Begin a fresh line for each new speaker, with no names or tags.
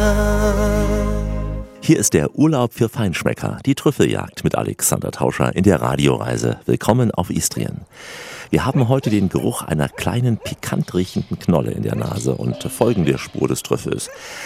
Hier ist der Urlaub für Feinschmecker, die Trüffeljagd mit Alexander Tauscher in der Radioreise. Willkommen auf Istrien. Wir haben heute den Geruch einer kleinen, pikant riechenden Knolle in der Nase und folgen der Spur des Trüffels.